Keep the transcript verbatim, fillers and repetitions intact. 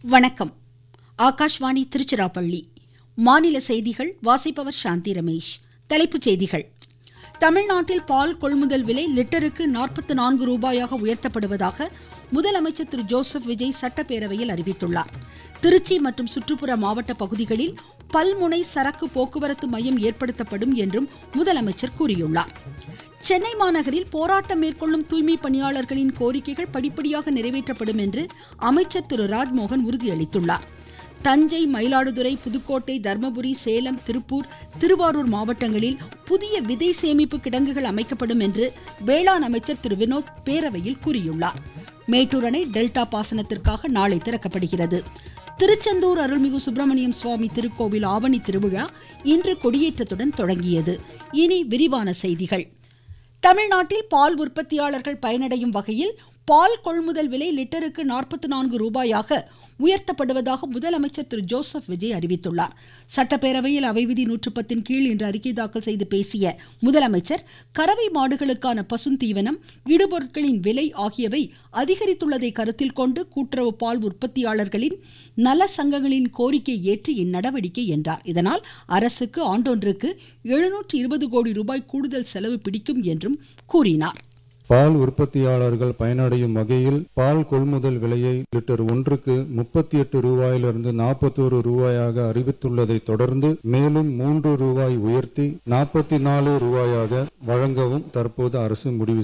வணக்கம். ஆகாஷ்வாணி திருச்சிராப்பள்ளி. மாநில செய்திகள் வாசிப்பவர் சாந்தி ரமேஷ். தலைப்புச் செய்திகள். தமிழ்நாட்டில் பால் கொள்முதல் விலை லிட்டருக்கு நாற்பத்தி நான்கு ரூபாயாக உயர்த்தப்படுவதாக முதலமைச்சர் திரு ஜோசப் விஜய் சட்டப்பேரவையில் அறிவித்துள்ளார். திருச்சி மற்றும் சுற்றுப்புற மாவட்ட பகுதிகளில் பல்முனை சரக்கு போக்குவரத்து மையம் ஏற்படுத்தப்படும் என்றும் முதலமைச்சர் கூறியுள்ளார். சென்னை மாநகரில் போராட்டம் மேற்கொள்ளும் தூய்மை பணியாளர்களின் கோரிக்கைகள் படிப்படியாக நிறைவேற்றப்படும் என்று அமைச்சர் திரு ராஜ்மோகன் உறுதியளித்துள்ளார். தஞ்சை, மயிலாடுதுறை, புதுக்கோட்டை, தர்மபுரி, சேலம், திருப்பூர், திருவாரூர் மாவட்டங்களில் புதிய விதை சேமிப்பு கிடங்குகள் அமைக்கப்படும் என்று வேளாண் அமைச்சர் திரு வினோத் பேரவையில் கூறியுள்ளார். மேட்டூர் அணை டெல்டா பாசனத்திற்காக நாளை திறக்கப்படுகிறது. திருச்செந்தூர் அருள்மிகு சுப்பிரமணியம் சுவாமி திருக்கோவில் ஆவணி திருவிழா இன்று கொடியேற்றத்துடன் தொடங்கியது. இனி விரிவான செய்திகள். தமிழ்நாட்டில் பால் உற்பத்தியாளர்கள் பயனடையும் வகையில் பால் கொள்முதல் விலை லிட்டருக்கு நாற்பத்தி நான்கு ரூபாயாக உயர்த்தப்படுவதாக முதலமைச்சர் திரு ஜோசப் விஜய் அறிவித்துள்ளார். சட்டப்பேரவையில் அவை விதி நூற்று பத்தின் கீழ் இன்று அறிக்கை தாக்கல் செய்து பேசிய முதலமைச்சர், கறவை மாடுகளுக்கான பசுந்தீவனம், இடுபொருட்களின் விலை ஆகியவை அதிகரித்துள்ளதை கருத்தில் கொண்டு கூட்டுறவு பால் உற்பத்தியாளர்களின் நல சங்கங்களின் கோரிக்கை ஏற்று இந்நடவடிக்கை என்றார். இதனால் அரசுக்கு ஆண்டொன்றுக்கு எழுநூற்று இருபது கோடி ரூபாய் கூடுதல் செலவு பிடிக்கும் என்றும் கூறினார். பால் உற்பத்தியாளர்கள் பயனடையும் வகையில் பால் கொள்முதல் விலையை லிட்டர் ஒன்றுக்கு முப்பத்தி எட்டு ரூபாயிலிருந்து நாற்பத்தோரு ரூபாயாக அறிவித்துள்ளதை தொடர்ந்து மேலும் மூன்று ரூபாய் உயர்த்தி நாற்பத்தி நாலு ரூபாயாக வழங்கவும் தற்போது அரசு முடிவு